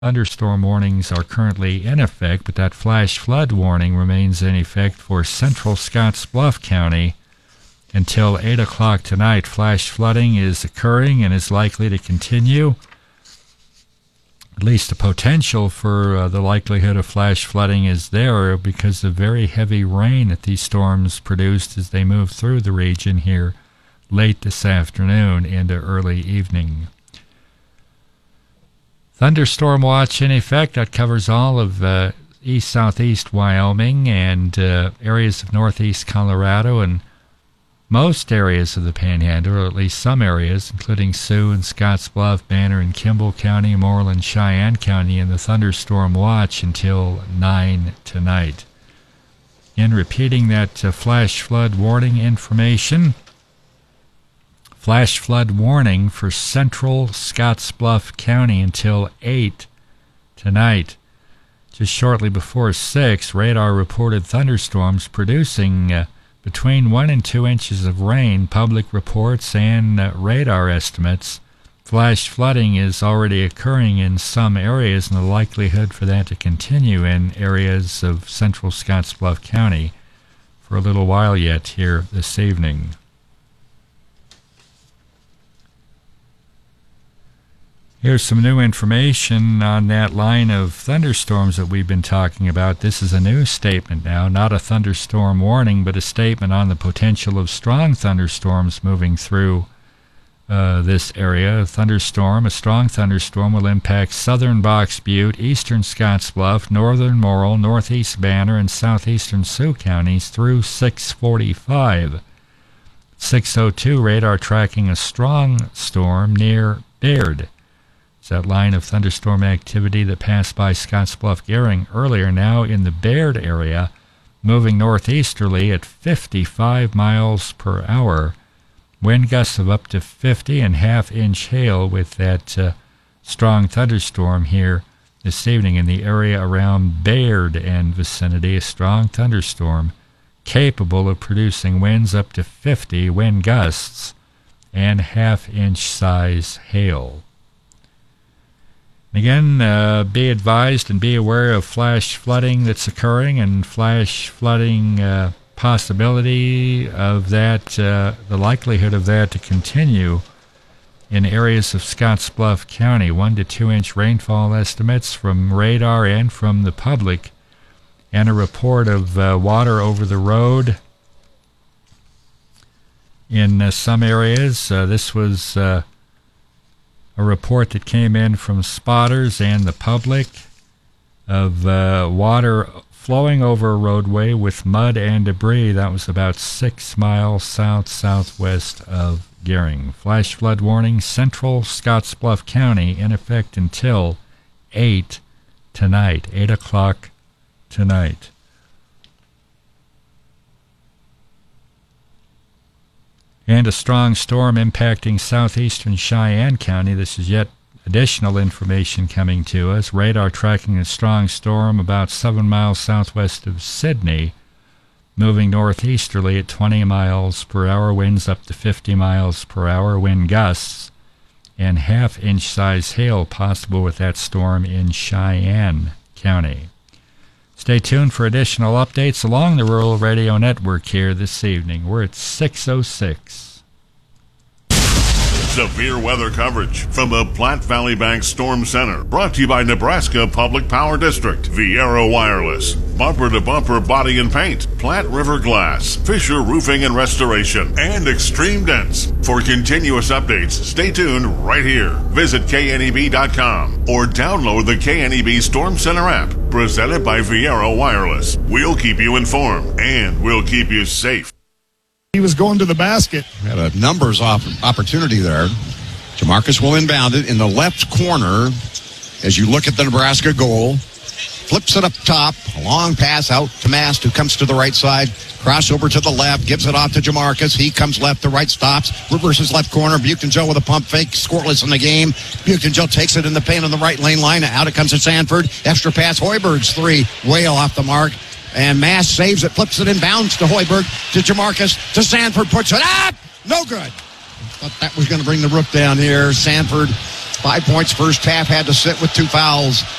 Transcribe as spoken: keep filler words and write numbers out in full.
Thunderstorm warnings are currently in effect, but that flash flood warning remains in effect for central Scottsbluff County until eight o'clock tonight. Flash flooding is occurring and is likely to continue. At least the potential for uh, the likelihood of flash flooding is there because of very heavy rain that these storms produced as they move through the region here late this afternoon into early evening. Thunderstorm watch in effect. That covers all of uh, east-southeast Wyoming and uh, areas of northeast Colorado and most areas of the Panhandle, or at least some areas, including Sioux and Scottsbluff, Banner and Kimball County, Moreland, Cheyenne County, in the thunderstorm watch until nine tonight. In repeating that uh, flash flood warning information, flash flood warning for central Scottsbluff County until eight tonight. Just shortly before six, radar reported thunderstorms producing uh, between one and two inches of rain. Public reports and uh, radar estimates. Flash flooding is already occurring in some areas, and the likelihood for that to continue in areas of central Scottsbluff County for a little while yet here this evening. Here's some new information on that line of thunderstorms that we've been talking about. This is a new statement now, not a thunderstorm warning, but a statement on the potential of strong thunderstorms moving through uh, this area. A thunderstorm, a strong thunderstorm, will impact southern Box Butte, eastern Scottsbluff, northern Morrill, northeast Banner, and southeastern Sioux counties through six forty-five. six oh two, radar tracking a strong storm near Baird. It's that line of thunderstorm activity that passed by Scottsbluff Gering earlier, now in the Baird area, moving northeasterly at fifty-five miles per hour. Wind gusts of up to fifty and half-inch hail with that uh, strong thunderstorm here this evening in the area around Baird and vicinity. A strong thunderstorm capable of producing winds up to fifty wind gusts and half-inch size hail. Again, uh, be advised and be aware of flash flooding that's occurring and flash flooding uh, possibility of that, uh, the likelihood of that to continue in areas of Scottsbluff County. One to two inch rainfall estimates from radar and from the public, and a report of uh, water over the road in uh, some areas. Uh, this was Uh, a report that came in from spotters and the public of uh, water flowing over a roadway with mud and debris. That was about six miles south-southwest of Gering. Flash flood warning, central Scottsbluff County, in effect until eight tonight, eight o'clock tonight. And a strong storm impacting southeastern Cheyenne County. This is yet additional information coming to us. Radar tracking a strong storm about seven miles southwest of Sydney, moving northeasterly at twenty miles per hour, winds up to fifty miles per hour, wind gusts, and half-inch size hail possible with that storm in Cheyenne County. Stay tuned for additional updates along the Rural Radio Network here this evening. We're at six oh six. Severe weather coverage from the Platte Valley Bank Storm Center. Brought to you by Nebraska Public Power District, Viera Wireless, Bumper to Bumper Body and Paint, Platte River Glass, Fisher Roofing and Restoration, and Extreme Dents. For continuous updates, stay tuned right here. Visit K N E B dot com or download the K N E B Storm Center app, presented by Viera Wireless. We'll keep you informed, and we'll keep you safe. He was going to the basket. Had a numbers off opportunity there. Jamarcus will inbound it in the left corner as you look at the Nebraska goal. Flips it up top. A long pass out to Mast, who comes to the right side. Crossover to the left. Gives it off to Jamarcus. He comes left to right, stops. Reverses left corner. Buchton Joe with a pump fake. Scoreless in the game. Buchton Joe takes it in the paint on the right lane line. Out it comes to Sanford. Extra pass. Hoiberg's three. Way off the mark. And Mass saves it, flips it inbounds to Hoiberg, to Jamarcus, to Sanford, puts it up. No good. Thought that was going to bring the rook down here. Sanford Five points first half, had to sit with two fouls.